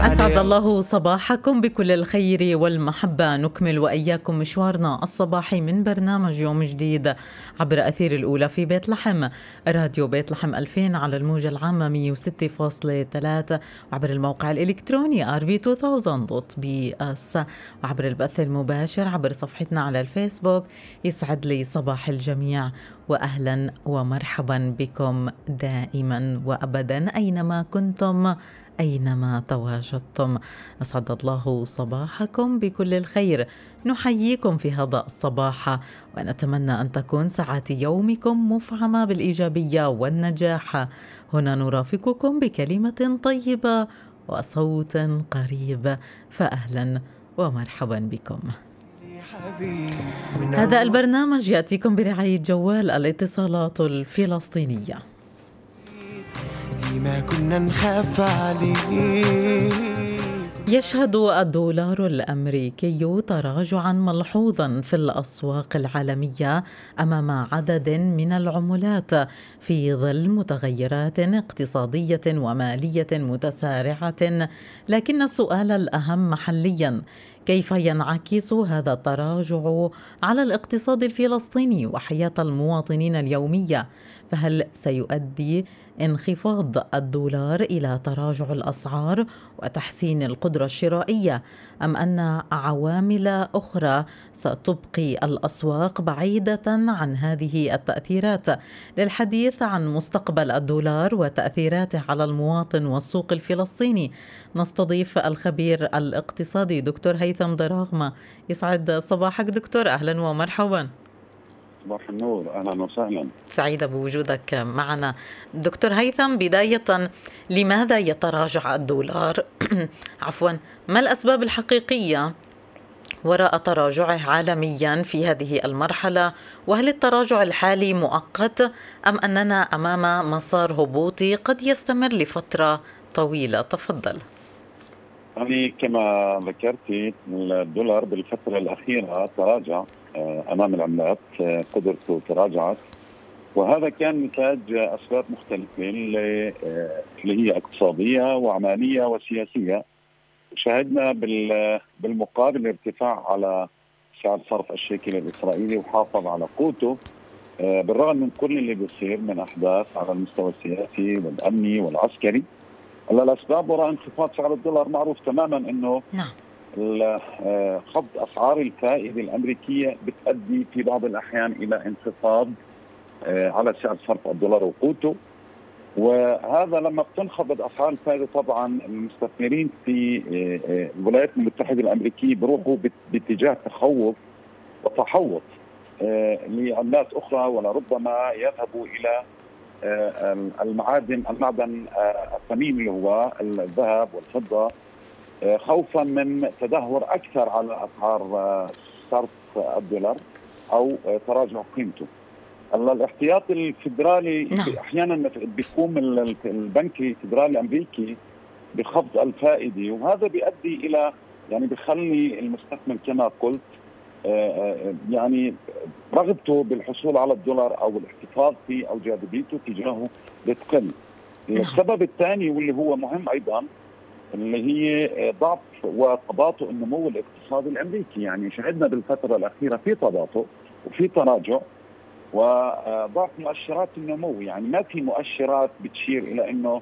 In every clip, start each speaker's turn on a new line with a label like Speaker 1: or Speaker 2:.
Speaker 1: أسعد الله صباحكم بكل الخير والمحبة. نكمل وإياكم مشوارنا الصباحي من برنامج يوم جديد عبر أثير الأولى في بيت لحم، راديو بيت لحم 2000 على الموجة العامة 106.3، وعبر الموقع الإلكتروني rb2000.bs، وعبر البث المباشر عبر صفحتنا على الفيسبوك. يسعد لي صباح الجميع وأهلا ومرحبا بكم دائما وأبدا أينما كنتم، أينما تواجدتم. أسعد الله صباحكم بكل الخير. نحييكم في هذا الصباح ونتمنى أن تكون ساعات يومكم مفعمة بالإيجابية والنجاح. هنا نرافقكم بكلمة طيبة وصوت قريب، فأهلا ومرحبا بكم. هذا البرنامج يأتيكم برعاية جوال الاتصالات الفلسطينية. ما كنا نخاف عليه. يشهد الدولار الأمريكي تراجعا ملحوظا في الأسواق العالمية أمام عدد من العملات في ظل متغيرات اقتصادية ومالية متسارعة، لكن السؤال الأهم محليا: كيف ينعكس هذا التراجع على الاقتصاد الفلسطيني وحياة المواطنين اليومية؟ فهل سيؤدي انخفاض الدولار إلى تراجع الأسعار وتحسين القدرة الشرائية، أم أن عوامل أخرى ستبقي الأسواق بعيدة عن هذه التأثيرات؟ للحديث عن مستقبل الدولار وتأثيراته على المواطن والسوق الفلسطيني نستضيف الخبير الاقتصادي دكتور هيثم دراغمة. يسعد صباحك دكتور، أهلا ومرحبا.
Speaker 2: صباح النور، أهلا وسهلا.
Speaker 1: سعيدة بوجودك معنا دكتور هيثم. بداية، لماذا يتراجع الدولار؟ عفوا، ما الأسباب الحقيقية وراء تراجعه عالميا في هذه المرحلة؟ وهل التراجع الحالي مؤقت أم أننا أمام مسار هبوطي قد يستمر لفترة طويلة؟ تفضل.
Speaker 2: يعني كما ذكرتي الدولار بالفترة الأخيرة تراجع أمام العملات، قدرته تراجعت، وهذا كان نتاج أسباب مختلفة اللي هي اقتصادية وعمالية وسياسية. شاهدنا بالمقابل ارتفاع على سعر صرف الشيكل الإسرائيلي وحافظ على قوته بالرغم من كل اللي بيصير من أحداث على المستوى السياسي والأمني والعسكري. الأسباب وراء انخفاض سعر الدولار معروف تماما أنه خفض أسعار الفائدة الأمريكية بتؤدي في بعض الأحيان إلى انخفاض على سعر صرف الدولار وقوته، وهذا لما بتنخفض أسعار الفائدة طبعا المستثمرين في الولايات المتحدة الأمريكية بروحوا باتجاه تخوف وتحوط لعملات أخرى، ولربما يذهبوا إلى المعدن الثمين اللي هو الذهب والفضة، خوفا من تدهور أكثر على أسعار صرف الدولار أو تراجع قيمته. الاحتياط الفيدرالي أحيانا بيقوم البنك الفيدرالي الأمريكي بخفض الفائدة، وهذا بيؤدي إلى يعني بيخلي المستثمر كما قلت يعني رغبته بالحصول على الدولار أو الاحتفاظ فيه أو جاذبيته تجاهه بتقل. السبب الثاني واللي هو مهم أيضا اللي هي ضعف وتباطؤ النمو الاقتصادي الأمريكي. يعني شهدنا بالفترة الأخيرة في تباطؤ وفي تراجع وضعف مؤشرات النمو، يعني ما في مؤشرات بتشير إلى أنه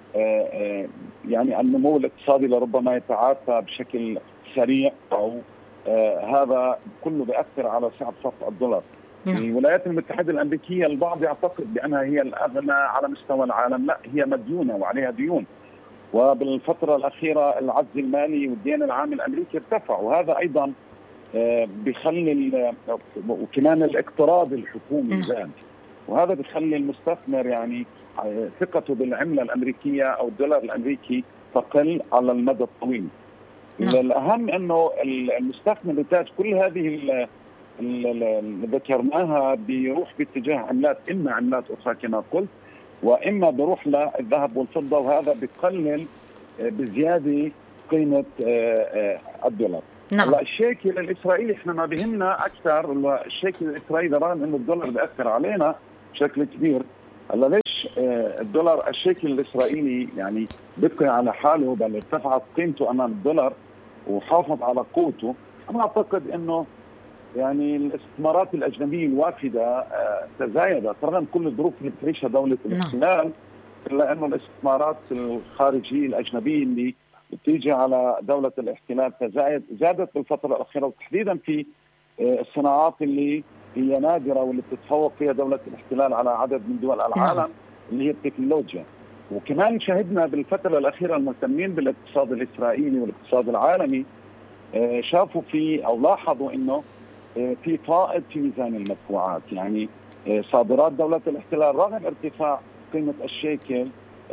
Speaker 2: يعني النمو الاقتصادي لربما يتعافى بشكل سريع أو هذا كله بيأثر على سعر صرف الدولار. الولايات المتحدة الأمريكية البعض يعتقد بأنها هي الأغنى على مستوى العالم، لا، هي مديونة وعليها ديون، وبالفترة الأخيرة العجز المالي والدين العام الأمريكي ارتفع، وهذا أيضا بيخلي وكمان الاقتراض الحكومي زاد، وهذا بيخلي المستثمر يعني ثقته بالعملة الأمريكية أو الدولار الأمريكي تقل على المدى الطويل. الأهم أنه المستثمر نتاج كل هذه اللي ذكرناها بيروح باتجاه عملات، إما عملات أخرى كما قلت، وإما بروح للذهب والفضة، وهذا بيقلل بزيادة قيمة الدولار. الشيكل الإسرائيلي إحنا ما بهمنا أكثر الشيكل الإسرائيلي رغم إنه الدولار بيأثر علينا بشكل كبير. ليش الدولار الشيكل الإسرائيلي يعني بقي على حاله، بل ارتفعت قيمته أمام الدولار وحافظ على قوته. أنا أعتقد أنه يعني الاستثمارات الأجنبية الوافدة تزايدت رغم كل الظروف اللي بتعيشها دولة الاحتلال، إلا أنه الاستثمارات الخارجية الأجنبية اللي بتيجي على دولة الاحتلال زادت بالفترة الأخيرة، وتحديدا في الصناعات اللي هي نادرة واللي بتتفوق فيها دولة الاحتلال على عدد من دول العالم، اللي هي التكنولوجيا. وكمان شهدنا بالفترة الأخيرة المهتمين بالاقتصاد الإسرائيلي والاقتصاد العالمي شافوا في أو لاحظوا أنه في فائض في ميزان المدفوعات، يعني صادرات دولة الاحتلال رغم ارتفاع قيمة الشيكل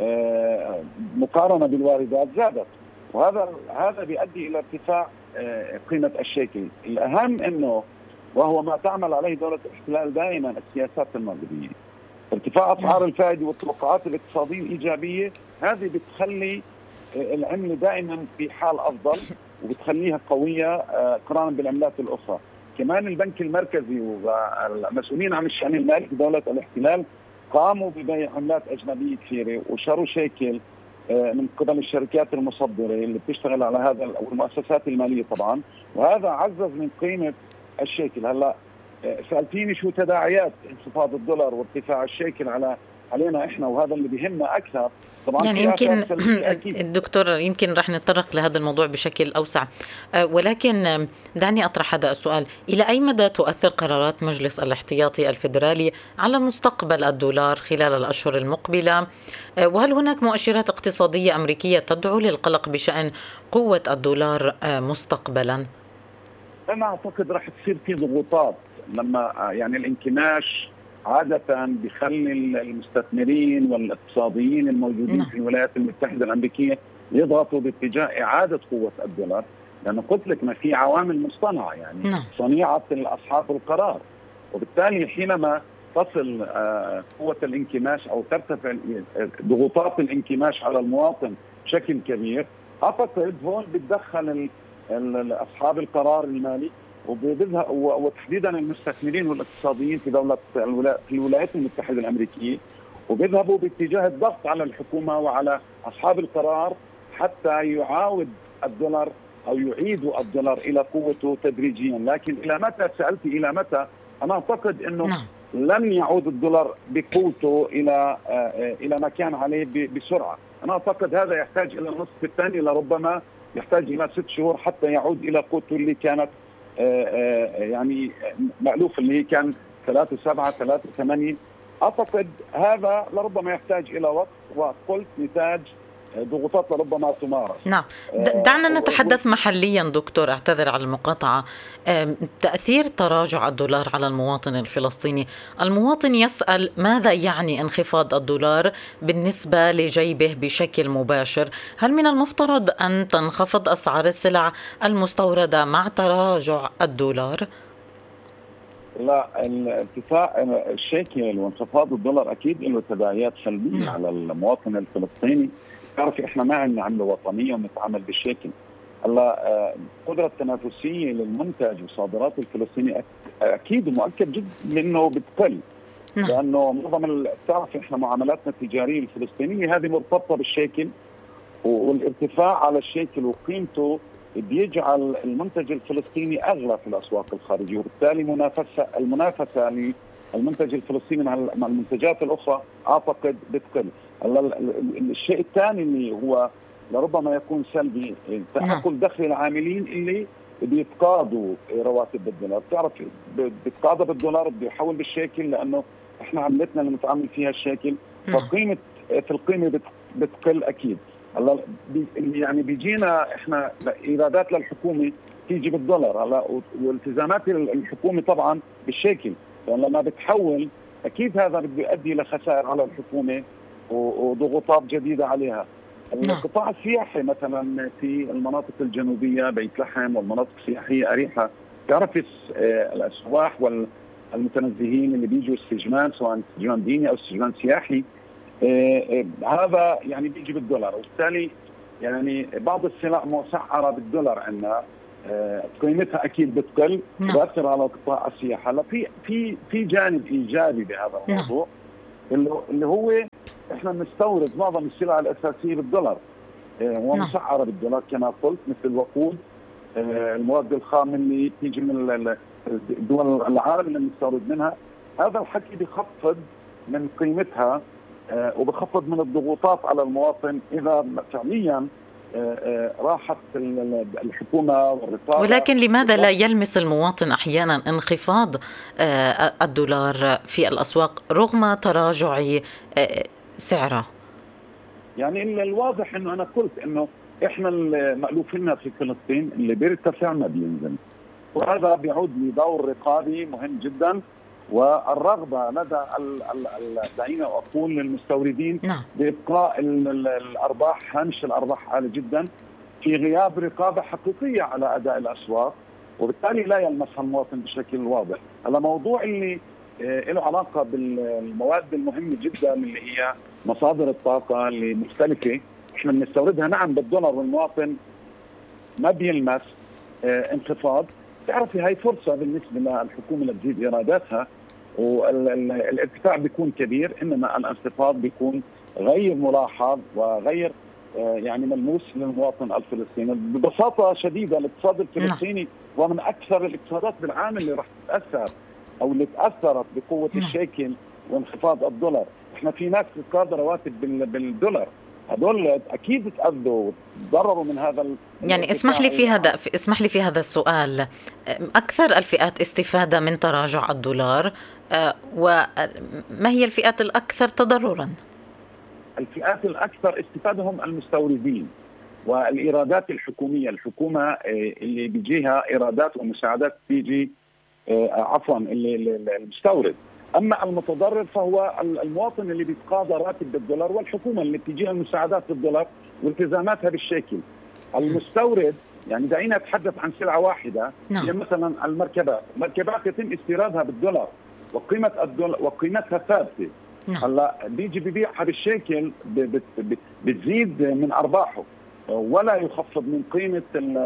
Speaker 2: مقارنة بالواردات زادت، وهذا بيؤدي إلى ارتفاع قيمة الشيكل. الأهم أنه وهو ما تعمل عليه دولة الاحتلال دائما السياسات النقدية، ارتفاع أسعار الفائدة والتوقعات الاقتصادية الإيجابية، هذه بتخلي العملة دائما في حال أفضل وبتخليها قوية قرانا بالعملات الأخرى. كمان البنك المركزي والمسؤولين عن الشأن المالي في دولة الاحتلال قاموا ببيع عملات أجنبية كثيرة وشروا شيكل من قبل الشركات المصدرة اللي بتشتغل على هذا والمؤسسات المالية طبعا، وهذا عزز من قيمة الشيكل. هلا سألتيني شو تداعيات انخفاض الدولار وارتفاع الشيكل علينا احنا، وهذا اللي بيهمنا اكثر طبعا.
Speaker 1: يعني يمكن الدكتور يمكن رح نتطرق لهذا الموضوع بشكل أوسع، ولكن دعني أطرح هذا السؤال: إلى أي مدى تؤثر قرارات مجلس الاحتياطي الفيدرالي على مستقبل الدولار خلال الأشهر المقبلة؟ وهل هناك مؤشرات اقتصادية أمريكية تدعو للقلق بشأن قوة الدولار مستقبلا؟
Speaker 2: أنا أعتقد رح تصير في ضغوطات، لما يعني الانكماش عادة بيخلي المستثمرين والاقتصاديين الموجودين في الولايات المتحدة الأمريكية يضغطوا باتجاه إعادة قوة الدولار، لأنه قلت لك ما في عوامل مصطنعة، يعني صنيعة أصحاب القرار، وبالتالي حينما تصل قوة الانكماش أو ترتفع ضغوطات الانكماش على المواطن بشكل كبير، أعتقد هون بتدخل أصحاب القرار المالي وتحديدا المستثمرين والاقتصاديين في الولايات المتحدة الأمريكية، وبيذهبوا باتجاه الضغط على الحكومة وعلى أصحاب القرار حتى يعاود الدولار أو يعيدوا الدولار إلى قوته تدريجيا. لكن إلى متى؟ سألتي إلى متى؟ أنا أعتقد أنه لن يعود الدولار بقوته إلى ما كان عليه بسرعة. أنا أعتقد هذا يحتاج إلى النصف الثاني، لربما يحتاج إلى 6 شهور حتى يعود إلى قوته اللي كانت يعني مألوف، اللي هي كان 3.7 3.8. أعتقد هذا لربما يحتاج إلى وقت، وقلت نتاج ضغوطات لربما تمارس.
Speaker 1: نعم، دعنا نتحدث محليا دكتور، اعتذر على المقاطعة. تأثير تراجع الدولار على المواطن الفلسطيني، المواطن يسأل ماذا يعني انخفاض الدولار بالنسبة لجيبه بشكل مباشر؟ هل من المفترض أن تنخفض أسعار السلع المستوردة مع تراجع الدولار؟
Speaker 2: لا، ارتفاع الشيكل وانخفاض الدولار أكيد له تداعيات سلبية على المواطن الفلسطيني. تعرفي احنا ما عندنا عملة وطنية ونتعامل بالشيكل. هلا القدرة التنافسية للمنتج وصادرات الفلسطيني أكيد مؤكد جدا إنه بتقل، لأنه معظم تعرفي احنا معاملاتنا التجارية الفلسطينية هذه مرتبطة بالشيكل، والارتفاع على الشيكل وقيمته بيجعل المنتج الفلسطيني أغلى في الأسواق الخارجية، وبالتالي المنافسة للمنتج الفلسطيني مع المنتجات الأخرى أعتقد بتقل. الشيء الثاني اللي هو لربما يكون سلبي، تأكل دخل العاملين اللي بيتقاضوا رواتب بالدولار. بتعرف بيتقاضى بالدولار بده يحول بالشيكل، لأنه احنا عملتنا اللي متعامل فيها الشيكل، فقيمة في القيمة بتقل أكيد. هلا يعني بيجينا احنا ايرادات للحكومه تيجي بالدولار، هلا والتزامات الحكومه طبعا بالشيكل، لما بتحول اكيد هذا بده يؤدي لخسائر على الحكومه وضغوطات جديده عليها. القطاع السياحي مثلا في المناطق الجنوبيه بيت لحم والمناطق السياحيه اريحه، تعرف السواح والمتنزهين اللي بيجوا استجمام، سواء استجمام ديني او استجمام سياحي، هذا يعني بيجي بالدولار، وبالتالي يعني بعض السلع مسعره بالدولار عندنا قيمتها اكيد بتقل، بتاثر على قطاع السياحه. هلا في جانب ايجابي بهذا الموضوع، اللي هو احنا بنستورد معظم السلع الاساسيه بالدولار ومسعره بالدولار كما قلت، مثل الوقود، المواد الخام اللي بتيجي من دول العالم اللي بنستورد منها. هذا الحكي بخفض من قيمتها وبخفض من الضغوطات على المواطن اذا فعليا راحت الحكومه والرقابه.
Speaker 1: ولكن لماذا لا يلمس المواطن احيانا انخفاض الدولار في الاسواق رغم تراجع سعره؟
Speaker 2: يعني الواضح انه انا قلت انه احنا المألوفين في فلسطين اللي بيرتفع ما بينزل، وهذا بيعود لدور رقابي مهم جدا، والرغبه لدى دعينا اقول للمستوردين بابقاء الارباح، هامش الارباح عالي جدا في غياب رقابه حقيقيه على اداء الاسواق، وبالتالي لا يلمسها المواطن بشكل واضح. هذا موضوع اللي له علاقه بالمواد المهمه جدا اللي هي مصادر الطاقه اللي مختلفه، احنا بنستوردها نعم بالدولار، والمواطن ما بيلمس انخفاض. تعرفي هاي فرصه بالنسبه للحكومه لتزيد ايراداتها، والارتفاع بيكون كبير، انما الانخفاض بيكون غير ملاحظ وغير يعني ملموس للمواطن الفلسطيني. ببساطه شديده الاقتصاد الفلسطيني هو من اكثر الاقتصادات بالعالم اللي راح تتاثر او اللي تاثرت بقوه الشيكل وانخفاض الدولار. احنا في ناس بتقاضى رواتب بالدولار، هذول اكيد تاذوا وتضرروا من هذا.
Speaker 1: يعني اسمح لي في هذا السؤال، اكثر الفئات استفاده من تراجع الدولار، وما هي الفئات الاكثر تضررا؟
Speaker 2: الفئات الاكثر استفاده هم المستوردين والايرادات الحكوميه، الحكومه اللي بيجيها ايرادات ومساعدات بيجي عفوا المستورد. اما المتضرر فهو المواطن اللي بيتقاضى راتب بالدولار، والحكومه اللي بتجيها المساعدات بالدولار والتزاماتها بالشيكل. المستورد يعني دعينا نتحدث عن سلعه واحده، هي مثلا المركبات يتم استيرادها بالدولار وقيمه الدولار وقيمتها ثابته. هلا بيجي ببيعها بالشيكل بتزيد من ارباحه ولا يخفض من قيمه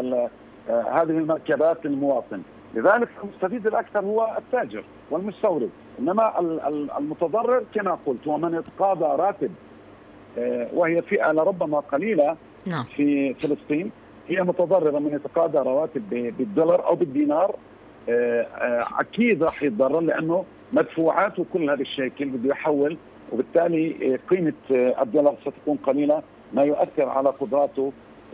Speaker 2: هذه المركبات للمواطن. لذلك المستفيد الاكثر هو التاجر والمستورد، انما المتضرر كما قلت هو من يتقاضى راتب، وهي فئه لربما قليله في فلسطين، هي متضرره من يتقاضى رواتب بالدولار او بالدينار. اكيد راح يتضرر لانه مدفوعاته كلها بالشيكل بده يحول، وبالتالي قيمه الدولار ستكون قليله، ما يؤثر على قدراته،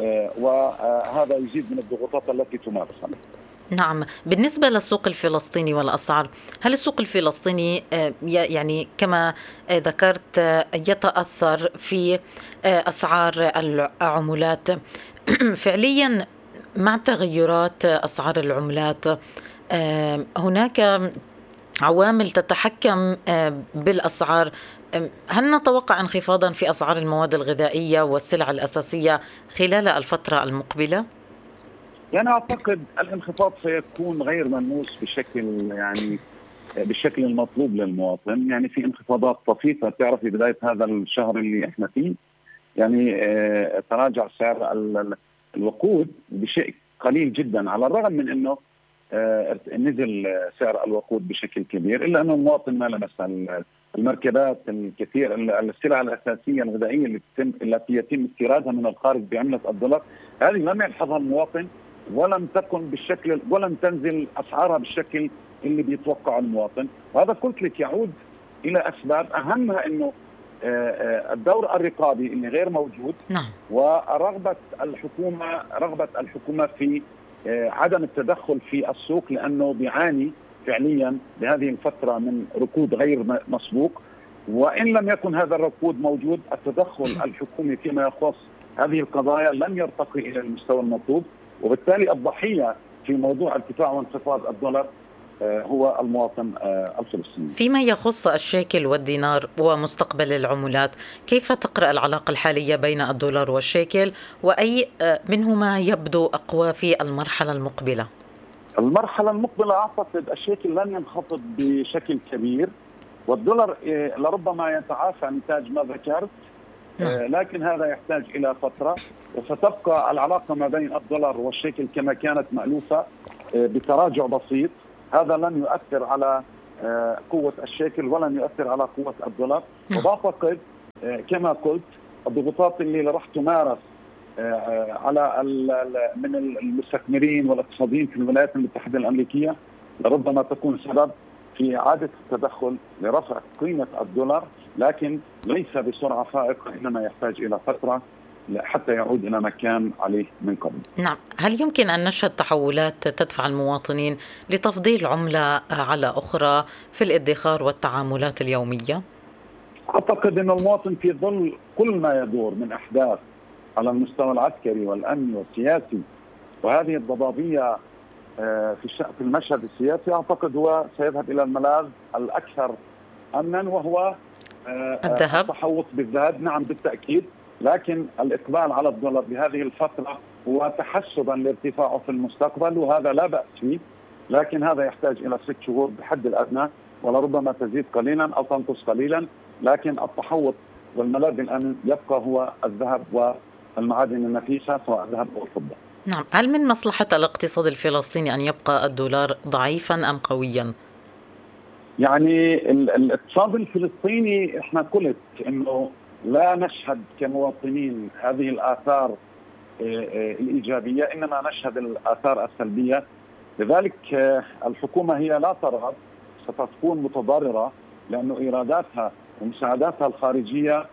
Speaker 2: وهذا يزيد من الضغوطات التي تمارس عليه.
Speaker 1: نعم، بالنسبة للسوق الفلسطيني والأسعار، هل السوق الفلسطيني يعني كما ذكرت يتأثر في أسعار العملات فعليا مع تغيرات أسعار العملات؟ هناك عوامل تتحكم بالأسعار. هل نتوقع انخفاضا في أسعار المواد الغذائية والسلع الأساسية خلال الفترة المقبلة؟
Speaker 2: يعني أعتقد الانخفاض سيكون غير ملموس بالشكل المطلوب للمواطن. يعني في انخفاضات طفيفة، تعرف في بداية هذا الشهر اللي احنا فيه يعني تراجع سعر الوقود بشيء قليل جدا، على الرغم من انه نزل سعر الوقود بشكل كبير، الا انه المواطن ما لمس المركبات الكثير، السلع الاساسيه الغذائيه التي يتم استيرادها من الخارج بعمله الدولار، هذه لم يلحظها المواطن ولم تكن بالشكل، ولم تنزل اسعارها بالشكل اللي بيتوقع المواطن. وهذا قلت لك يعود الى اسباب اهمها انه الدور الرقابي اللي غير موجود، ورغبه الحكومه في عدم التدخل في السوق، لانه بيعاني فعليا بهذه الفتره من ركود غير مسبوق. وان لم يكن هذا الركود موجود، التدخل الحكومي فيما يخص هذه القضايا لن يرتقي الى المستوى المطلوب، وبالتالي الضحيه في موضوع ارتفاع وانخفاض الدولار هو المواطن الفلسطيني.
Speaker 1: فيما يخص الشيكل والدينار ومستقبل العملات، كيف تقرأ العلاقة الحالية بين الدولار والشيكل، وأي منهما يبدو أقوى في المرحلة المقبلة؟
Speaker 2: المرحلة المقبلة أعتقد الشيكل لن ينخفض بشكل كبير، والدولار لربما يتعافى نتاج ما ذكرت، لكن هذا يحتاج إلى فترة، وستبقى العلاقة ما بين الدولار والشيكل كما كانت مألوفة بتراجع بسيط. هذا لن يؤثر على قوة الشيكل ولن يؤثر على قوة الدولار. وبعتقد كما قلت الضغوطات اللي راح تمارس على من المستثمرين والاقتصاديين في الولايات المتحدة الأمريكية لربما تكون سبب في إعادة التدخل لرفع قيمة الدولار، لكن ليس بسرعة فائقة، إنما يحتاج إلى فترة حتى يعود إلى ما كان عليه من قبل.
Speaker 1: نعم، هل يمكن أن نشهد تحولات تدفع المواطنين لتفضيل عملة على أخرى في الادخار والتعاملات اليومية؟
Speaker 2: أعتقد أن المواطن في ظل كل ما يدور من أحداث على المستوى العسكري والأمني والسياسي وهذه الضبابية في المشهد السياسي، أعتقد هو سيذهب إلى الملاذ الأكثر أمنا وهو
Speaker 1: الذهب.
Speaker 2: التحوط بالذهب. نعم بالتأكيد، لكن الإقبال على الدولار بهذه الفترة هو تحسبا لارتفاعه في المستقبل، وهذا لا بأس فيه، لكن هذا يحتاج إلى 6 شهور بحد الأدنى، ولربما تزيد قليلا أو تنقص قليلا، لكن التحوط والملاذ الآن يبقى هو الذهب والمعادن النفيسة سواء الذهب أو الفضة.
Speaker 1: نعم، هل من مصلحة الاقتصاد الفلسطيني أن يبقى الدولار ضعيفا أم قويا؟
Speaker 2: يعني الاقتصاد الفلسطيني احنا قلت انه لا نشهد كمواطنين هذه الآثار الإيجابية، إنما نشهد الآثار السلبية. لذلك الحكومة هي لا ترغب، ستكون متضررة، لأنه إيراداتها ومساعداتها الخارجية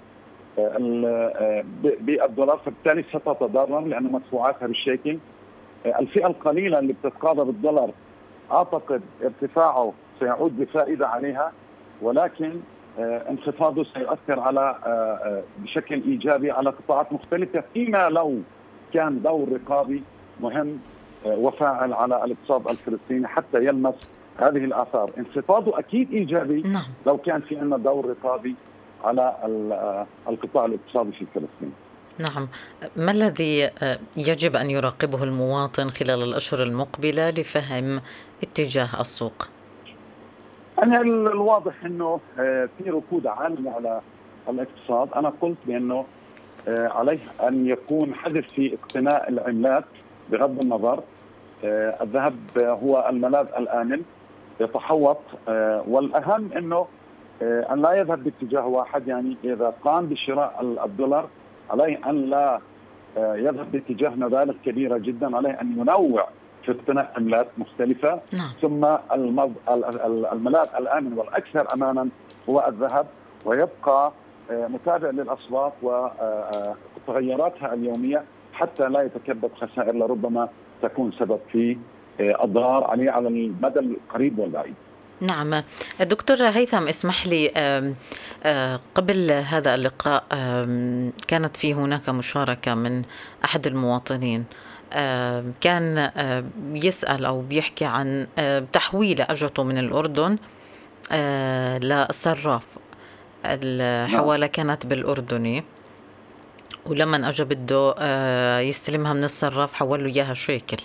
Speaker 2: بالدولار، فبالتالي ستتضرر لأن مدفوعاتها بالشيكل. الفئة القليلة اللي بتتقاضى بالدولار أعتقد ارتفاعه سيعود بفائدة عليها، ولكن انخفاضه سيؤثر على بشكل إيجابي على قطاعات مختلفة، فيما لو كان دور رقابي مهم وفاعل على الاقتصاد الفلسطيني حتى يلمس هذه الآثار. انخفاضه أكيد إيجابي لو كان في عندنا دور رقابي على القطاع الاقتصادي في فلسطين.
Speaker 1: نعم، ما الذي يجب أن يراقبه المواطن خلال الأشهر المقبلة لفهم اتجاه السوق؟
Speaker 2: أنا الواضح أنه في ركود عالمي على الاقتصاد. أنا قلت بأنه عليه أن يكون حذر في اقتناء العملات بغض النظر. الذهب هو الملاذ الآمن يتحوط، والأهم أنه أن لا يذهب باتجاه واحد. يعني إذا قام بشراء الدولار عليه أن لا يذهب باتجاه مبالغ كبيرة جدا، عليه أن ينوع في اقتناء عملات مختلفة. ثم الملاذ الآمن والأكثر أمانا هو الذهب، ويبقى متابع للأسواق وتغيراتها اليومية حتى لا يتكبد خسائر لربما تكون سبب في أضرار عليه على المدى القريب والبعيد.
Speaker 1: نعم دكتور هيثم، اسمح لي، قبل هذا اللقاء كانت في هناك مشاركة من أحد المواطنين، كان يسأل أو بيحكي عن تحويلة أجته من الأردن للصراف. الحوالة كانت بالأردني، ولما أجى بده يستلمها من الصراف حول له إياها شيكل.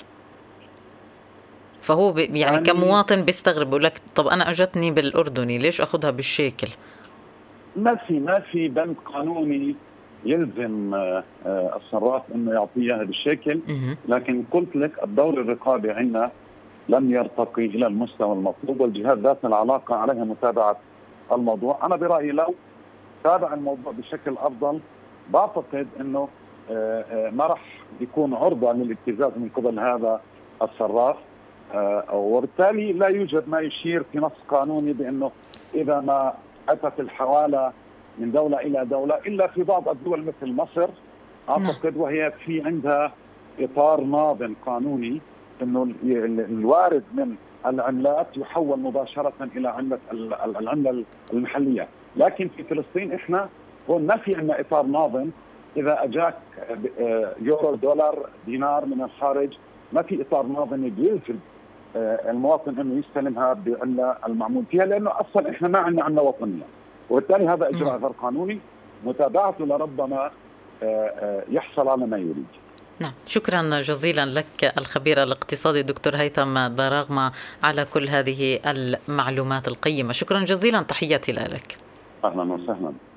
Speaker 1: فهو يعني كمواطن بيستغرب، بيقول لك طب أنا أجتني بالأردني ليش أخذها بالشيكل؟
Speaker 2: ما في بند قانوني يلزم الصراف انه يعطيها بالشكل، لكن قلت لك الدور الرقابي عندنا لم يرتقي الى المستوى المطلوب، والجهات ذات العلاقه عليها متابعه الموضوع. انا برايي لو تابع الموضوع بشكل افضل بعتقد انه ما راح يكون عرضه للابتزاز من قبل هذا الصراف، وبالتالي لا يوجد ما يشير في نص قانوني بانه اذا ما اتت الحواله من دولة إلى دولة إلا في بعض الدول مثل مصر أعتقد، وهي في عندها إطار ناظم قانوني إنه الوارد من العملات يحول مباشرة إلى العملة المحلية. لكن في فلسطين إحنا هون ما في عندنا إطار ناظم. إذا أجاك يورو دولار دينار من الخارج ما في إطار ناظم بيلزم المواطن إنه يستلمها بعملة المعمول فيها، لأنه أصلا إحنا ما عندنا عملة وطنية، وبالتالي هذا إجراء غير قانوني متابعته لربما يحصل على ما يريد.
Speaker 1: نعم، شكرا جزيلا لك الخبير الاقتصادي دكتور هيثم دراغما على كل هذه المعلومات القيمة. شكرا جزيلا، تحياتي لك.
Speaker 2: أهلا وسهلا.